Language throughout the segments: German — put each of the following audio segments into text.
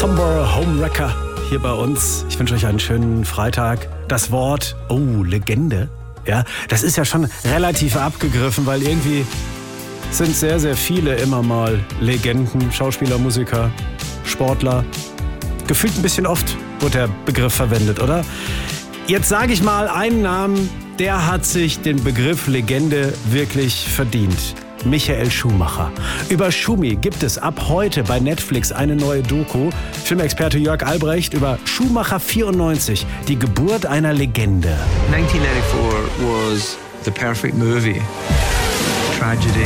Somber Homewrecker hier bei uns. Ich wünsche euch einen schönen Freitag. Das Wort, Legende, ja, das ist ja schon relativ abgegriffen, weil irgendwie sind sehr, sehr viele immer mal Legenden, Schauspieler, Musiker, Sportler. Gefühlt ein bisschen oft wird der Begriff verwendet, oder? Jetzt sage ich mal einen Namen, der hat sich den Begriff Legende wirklich verdient. Michael Schumacher. Über Schumi gibt es ab heute bei Netflix eine neue Doku. Filmexperte Jörg Albrecht über Schumacher 94, die Geburt einer Legende. 1994 was the perfect movie. Tragedy,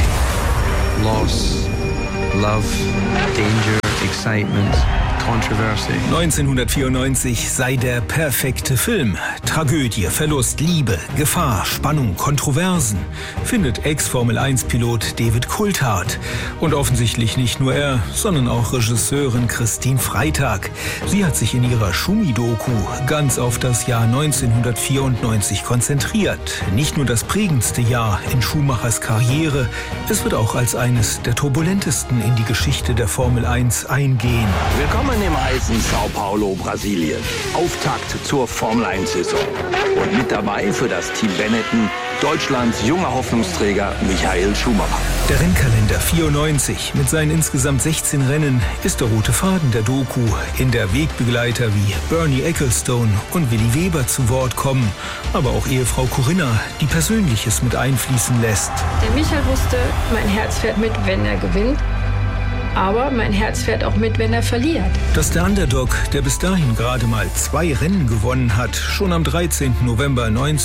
loss, love, danger, excitement, controversy. 1994 sei der perfekte Film. Tragödie, Verlust, Liebe, Gefahr, Spannung, Kontroversen, findet Ex-Formel-1-Pilot David Coulthard. Und offensichtlich nicht nur er, sondern auch Regisseurin Christine Freitag. Sie hat sich in ihrer Schumi-Doku ganz auf das Jahr 1994 konzentriert. Nicht nur das prägendste Jahr in Schumachers Karriere, es wird auch als eines der turbulentesten in die Geschichte der Formel 1 eingehen. Willkommen im heißen Sao Paulo, Brasilien. Auftakt zur Formel-1-Saison. Und mit dabei für das Team Benetton Deutschlands junger Hoffnungsträger Michael Schumacher. Der Rennkalender 94 mit seinen insgesamt 16 Rennen ist der rote Faden der Doku, in der Wegbegleiter wie Bernie Ecclestone und Willi Weber zu Wort kommen, aber auch Ehefrau Corinna, die Persönliches mit einfließen lässt. Der Michael wusste, mein Herz fährt mit, wenn er gewinnt. Aber mein Herz fährt auch mit, wenn er verliert. Dass der Underdog, der bis dahin gerade mal 2 Rennen gewonnen hat, schon am 13. November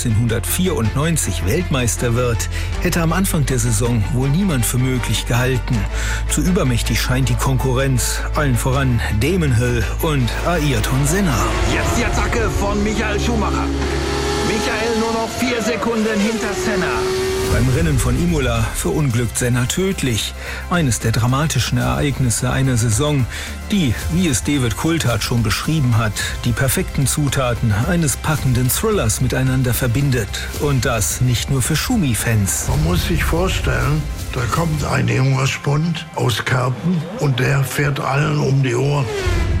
1994 Weltmeister wird, hätte am Anfang der Saison wohl niemand für möglich gehalten. Zu übermächtig scheint die Konkurrenz, allen voran Damon Hill und Ayrton Senna. Jetzt die Attacke von Michael Schumacher. Michael nur noch 4 Sekunden hinter Senna. Beim Rennen von Imola verunglückt Senna tödlich. Eines der dramatischen Ereignisse einer Saison, die, wie es David Coulthard schon beschrieben hat, die perfekten Zutaten eines packenden Thrillers miteinander verbindet. Und das nicht nur für Schumi-Fans. Man muss sich vorstellen, da kommt ein junger Spund aus Kerpen und der fährt allen um die Ohren.